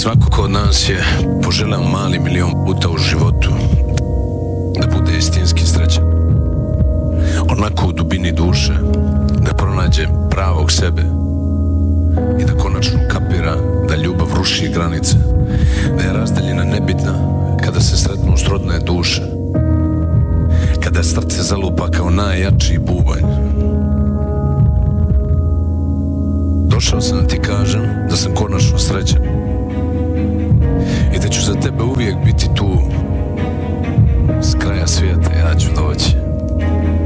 Svako od nas je poželeo mali milion puta u životu da bude istinski srećan. Onako u dubini duše da pronađe pravog sebe i da konačno kapira da ljubav ruši granice, da je razdaljina nebitna kada se sretnu srodne duše, kada srce zalupa kao najjači bubanj. Došao sam da ti kažem da sam konačno srećan i da ću za tebe uvijek biti tu. S kraja svijeta ja ću doći.